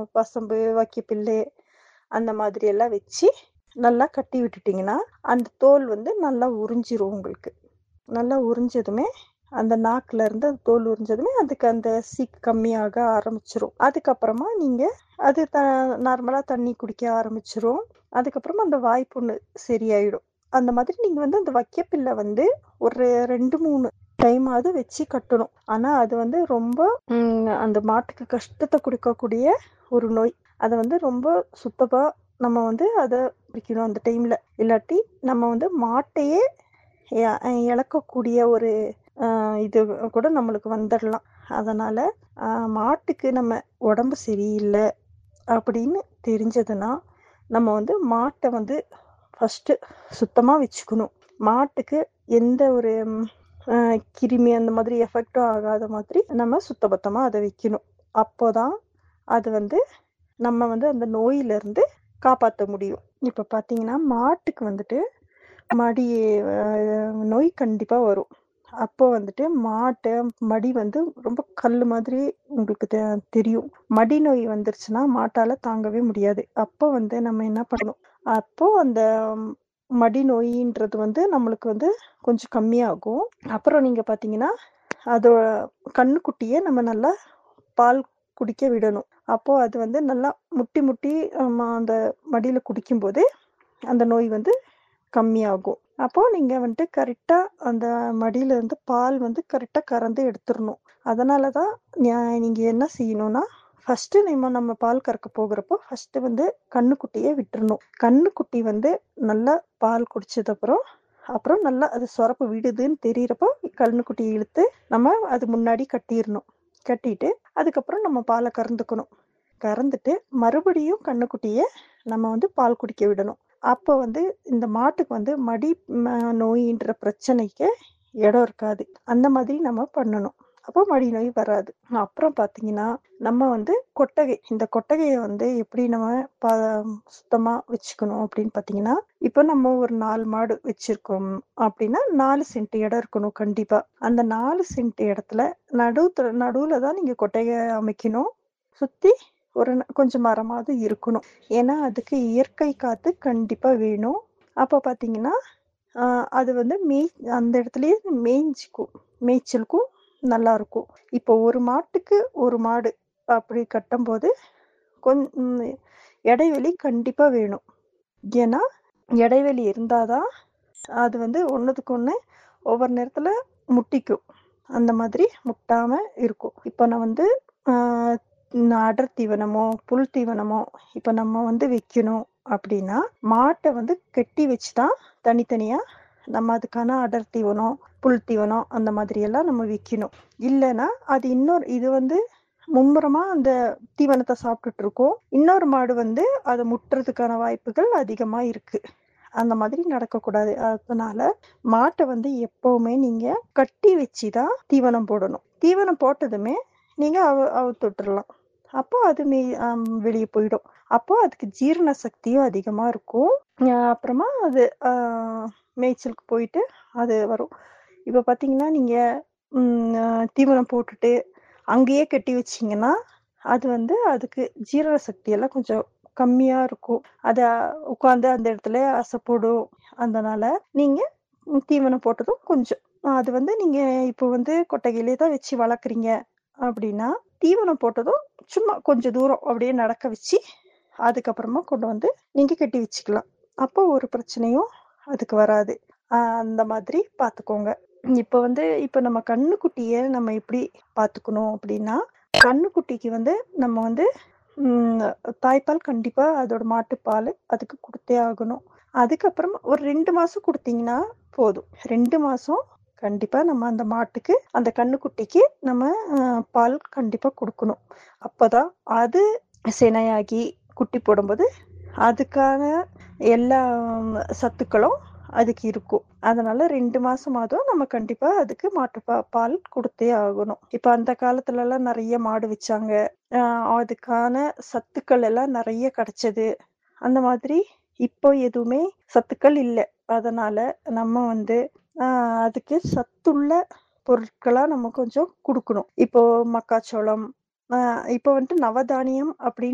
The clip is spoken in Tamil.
பசம்பு, வைக்கப்புல்லு அந்த மாதிரி எல்லாம் வச்சு நல்லா கட்டி விட்டுட்டீங்கன்னா, அந்த தோல் வந்து நல்லா உறிஞ்சிரும் உங்களுக்கு. நல்லா உறிஞ்சதுமே, அந்த நாக்குல இருந்து அந்த தோல் உறிஞ்சதுமே, அதுக்கு அந்த சீக்கு கம்மியாக ஆரம்பிச்சுரும். அதுக்கப்புறமா நீங்க அது நார்மலா தண்ணி குடிக்க ஆரம்பிச்சுரும். அதுக்கப்புறமா அந்த வாய்ப்புண்ணு சரியாயிடும். அந்த மாதிரி நீங்க வந்து அந்த வைக்கப்புல்ல வந்து ஒரு 2, 3 டைமாவது வச்சு கட்டணும். ஆனா அது வந்து ரொம்ப அந்த மாட்டுக்கு கஷ்டத்த குடுக்கக்கூடிய ஒரு நோய். அத வந்து ரொம்ப சுத்தமா நம்ம வந்து அத பிடிக்கணும் அந்த டைம்ல. இல்லாட்டி நம்ம வந்து மாட்டையே இழக்கக்கூடிய ஒரு இது கூட நம்மளுக்கு வந்துடலாம். அதனால மாட்டுக்கு நம்ம உடம்பு சரியில்ல அப்படின்னு தெரிஞ்சதுன்னா, நம்ம வந்து மாட்டை வந்து ஃபர்ஸ்ட் சுத்தமா வச்சுக்கணும். மாட்டுக்கு எந்த ஒரு கிருமி அந்த மாதிரி எஃபெக்டும் ஆகாத மாதிரி நம்ம சுத்தபத்தமா அதை வைக்கணும். அப்போதான் அது வந்து நம்ம வந்து அந்த நோயில இருந்து காப்பாற்ற முடியும். இப்ப பாத்தீங்கன்னா மாட்டுக்கு வந்துட்டு மடி நோய் கண்டிப்பா வரும். அப்போ வந்துட்டு மாட்டை மடி வந்து ரொம்ப கல் மாதிரி உங்களுக்கு தெரியும். மடி நோய் வந்துருச்சுன்னா மாட்டால தாங்கவே முடியாது. அப்போ வந்து நம்ம என்ன பண்ணணும், அப்போ அந்த மடி நோயின்றது வந்து நம்மளுக்கு வந்து கொஞ்சம் கம்மியாகும். அப்புறம் நீங்க பாத்தீங்கன்னா அதோட கண்ணுக்குட்டியை நம்ம நல்லா பால் குடிக்க விடணும். அப்போ அது வந்து நல்லா முட்டி முட்டி அந்த மடியில குடிக்கும்போது அந்த நோய் வந்து கம்மியாகும். அப்போ நீங்க வந்துட்டு கரெக்டா அந்த மடியில இருந்து பால் வந்து கரெக்டா கறந்து எடுத்துடணும். அதனாலதான் நீங்க என்ன செய்யணும்னா, ஃபர்ஸ்ட் நம்ம பால் கறக்க போகிறப்போ ஃபர்ஸ்ட் வந்து கண்ணுக்குட்டியை விட்டுறணும். கண்ணுக்குட்டி வந்து நல்லா பால் குடிச்சது அப்புறம் நல்லா அது சுரப்பு விடுதுன்னு தெரியறப்போ கண்ணுக்குட்டியை இழுத்து நம்ம அது முன்னாடி கட்டிடணும். கட்டிட்டு அதுக்கப்புறம் நம்ம பாலை கறந்துக்கணும். கறந்துட்டு மறுபடியும் கண்ணுக்குட்டிய நம்ம வந்து பால் குடிக்க விடணும். அப்போ வந்து இந்த மாட்டுக்கு வந்து மடி நோயின்ற பிரச்சனைக்கு இடம் இருக்காது. அந்த மாதிரி நம்ம பண்ணணும். அப்போ மடி நோய் வராது. அப்புறம் பாத்தீங்கன்னா நம்ம வந்து கொட்டகை, இந்த கொட்டகையை வந்து எப்படி நம்ம சுத்தமா வச்சுக்கணும் அப்படின்னு பாத்தீங்கன்னா, இப்போ நம்ம ஒரு 4 மாடு வச்சிருக்கோம் அப்படின்னா 4 சென்ட் இடம் இருக்கணும் கண்டிப்பா. அந்த 4 சென்ட் இடத்துல நடுவுல தான் நீங்க கொட்டகை அமைக்கணும். சுத்தி ஒரு கொஞ்சம் மரமாவது இருக்கணும். ஏன்னா அதுக்கு இயற்கை காத்து கண்டிப்பா வேணும். அப்ப பாத்தீங்கன்னா அது வந்து அந்த இடத்துலயே மேய்ச்சலுக்கும் நல்லா இருக்கும். இப்போ ஒரு மாட்டுக்கு ஒரு மாடு அப்படி கட்டும்போது கொஞ்சம் இடைவெளி கண்டிப்பா வேணும். ஏன்னா இடைவெளி இருந்தாதான் அது வந்து ஒண்ணுத்துக்கு ஒண்ணு ஒவ்வொரு நேரத்துல முட்டிக்கும். அந்த மாதிரி முட்டாம இருக்கும். இப்ப நான் வந்து அடர் தீவனமோ புல் தீவனமோ இப்ப நம்ம வந்து வைக்கணும் அப்படின்னா மாட்டை வந்து கட்டி வச்சுதான் தனித்தனியா நம்ம அதுக்கான அடர் தீவனம், புல் தீவனம் அந்த மாதிரி எல்லாம் நம்ம வைக்கணும். இல்லைன்னா அது இது வந்து மும்முரமா அந்த தீவனத்தை சாப்பிட்டுட்டு இருக்கோம். இன்னொரு மாடு வந்து அதை முட்டுறதுக்கான வாய்ப்புகள் அதிகமா இருக்கு. அந்த மாதிரி நடக்கக்கூடாது. அதனால மாட்டை வந்து எப்பவுமே நீங்க கட்டி வச்சுதான் தீவனம் போடணும். தீவனம் போட்டதுமே நீங்க அவுத்து விட்டுறலாம். அப்போ அது வெளியே போயிடும். அப்போ அதுக்கு ஜீரண சக்தியும் அதிகமா இருக்கும். அப்புறமா அது மேய்ச்சலுக்கு போயிட்டு அது வரும். இப்ப பாத்தீங்கன்னா நீங்க தீவனம் போட்டுட்டு அங்கேயே கட்டி வச்சீங்கன்னா அது வந்து அதுக்கு ஜீரண சக்தி எல்லாம் கொஞ்சம் கம்மியா இருக்கும். அத உட்கார்ந்து அந்த இடத்துல அசை போடும். அதனால நீங்க தீவனம் போட்டதும் கொஞ்சம் அது வந்து நீங்க இப்போ வந்து கொட்டகையிலே தான் வச்சு வளர்க்குறீங்க அப்படின்னா தீவனம் போட்டதும் சும்மா கொஞ்சம் தூரம் அப்படியே நடக்க வச்சு அதுக்கப்புறமா கொண்டு வந்து நீங்க கட்டி வச்சுக்கலாம். அப்போ ஒரு பிரச்சனையும் அதுக்கு வராது. அந்த மாதிரி பாத்துக்கோங்க. இப்ப நம்ம கண்ணுக்குட்டிய நம்ம எப்படி பாத்துக்கணும் அப்படின்னா, கண்ணுக்குட்டிக்கு வந்து நம்ம வந்து தாய்ப்பால் கண்டிப்பா அதோட மாட்டுப்பால் அதுக்கு கொடுத்தே ஆகணும். அதுக்கப்புறமா ஒரு 2 மாசம் கொடுத்தீங்கன்னா போதும். 2 மாசம் கண்டிப்பா நம்ம அந்த மாட்டுக்கு அந்த கண்ணுக்குட்டிக்கு நம்ம பால் கண்டிப்பா கொடுக்கணும். அப்பதான் அது சினையாகி குட்டி போடும்போது அதுக்கான எல்லா சத்துக்களும் அதுக்கு இருக்கும். அதனால 2 மாசமாதும் நம்ம கண்டிப்பா அதுக்கு பால் கொடுத்தே ஆகணும். இப்ப அந்த காலத்துல எல்லாம் நிறைய மாடு வச்சாங்க. அதுக்கான சத்துக்கள் எல்லாம் நிறைய கிடைச்சது. அந்த மாதிரி இப்போ எதுவுமே சத்துக்கள் இல்லை. அதனால நம்ம வந்து அதுக்கு சத்துள்ள பொருட்களா நம்ம கொஞ்சம் கொடுக்கணும். இப்போ மக்காச்சோளம், இப்போ வந்துட்டு நவதானியம் அப்படின்னு